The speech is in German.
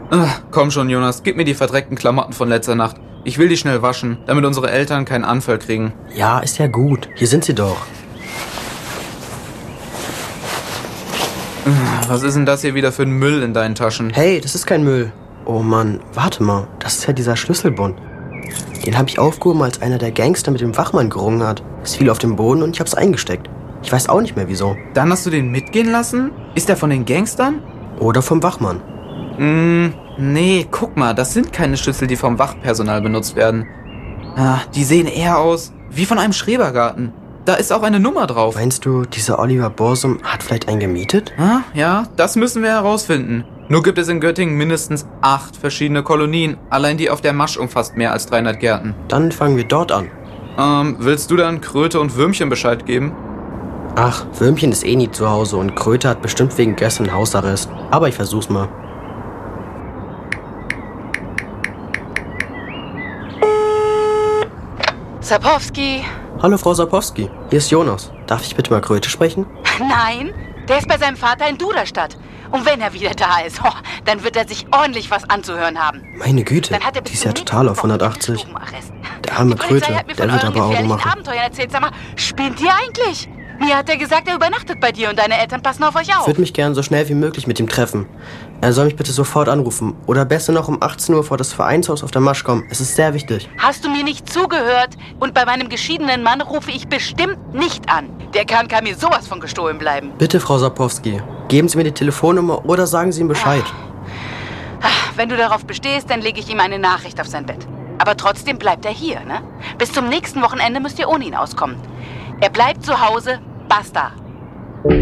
Komm schon, Jonas, gib mir die verdreckten Klamotten von letzter Nacht. Ich will die schnell waschen, damit unsere Eltern keinen Anfall kriegen. Ja, ist ja gut. Hier sind sie doch. Was ist denn das hier wieder für ein Müll in deinen Taschen? Hey, das ist kein Müll. Oh Mann, warte mal. Das ist ja dieser Schlüsselbund. Den habe ich aufgehoben, als einer der Gangster mit dem Wachmann gerungen hat. Es fiel auf den Boden und ich hab's eingesteckt. Ich weiß auch nicht mehr wieso. Dann hast du den mitgehen lassen? Ist der von den Gangstern? Oder vom Wachmann. Nee, guck mal, das sind keine Schlüssel, die vom Wachpersonal benutzt werden. Die sehen eher aus wie von einem Schrebergarten. Da ist auch eine Nummer drauf. Meinst du, dieser Oliver Borsum hat vielleicht einen gemietet? Ja, das müssen wir herausfinden. Nur gibt es in Göttingen mindestens 8 verschiedene Kolonien. Allein die auf der Masch umfasst mehr als 300 Gärten. Dann fangen wir dort an. Willst du dann Kröte und Würmchen Bescheid geben? Ach, Würmchen ist eh nie zu Hause und Kröte hat bestimmt wegen gestern Hausarrest. Aber ich versuch's mal. Sapowski. Hallo, Frau Sapowski. Hier ist Jonas. Darf ich bitte mal Kröte sprechen? Nein, der ist bei seinem Vater in Duderstadt. Und wenn er wieder da ist, dann wird er sich ordentlich was anzuhören haben. Meine Güte, Dann hat er die ist ja total auf 180. Stubenarrest. Der arme Die Polizei Kröte, hat mir der von wird euren aber Augen gefährlichen machen. Abenteuern erzählt. Sag mal, spinnt ihr eigentlich? Mir hat er gesagt, er übernachtet bei dir und deine Eltern passen auf euch auf. Ich würde mich gern so schnell wie möglich mit ihm treffen. Er soll mich bitte sofort anrufen. Oder besser noch um 18 Uhr vor das Vereinshaus auf der Masch kommen. Es ist sehr wichtig. Hast du mir nicht zugehört? Und bei meinem geschiedenen Mann rufe ich bestimmt nicht an. Der kann mir sowas von gestohlen bleiben. Bitte, Frau Sapowski, geben Sie mir die Telefonnummer oder sagen Sie ihm Bescheid. Wenn du darauf bestehst, dann lege ich ihm eine Nachricht auf sein Bett. Aber trotzdem bleibt er hier, ne? Bis zum nächsten Wochenende müsst ihr ohne ihn auskommen. Er bleibt zu Hause, basta.